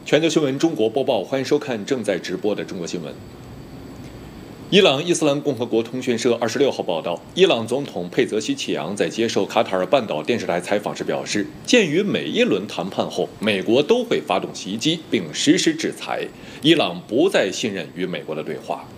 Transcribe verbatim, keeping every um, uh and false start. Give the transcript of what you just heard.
全球新闻中国播报，欢迎收看正在直播的中国新闻。伊朗伊斯兰共和国通讯社二十六号报道，伊朗总统佩泽西启扬在接受卡塔尔半岛电视台采访时表示，鉴于每一轮谈判后美国都会发动袭击并实施制裁，伊朗不再信任与美国的对话。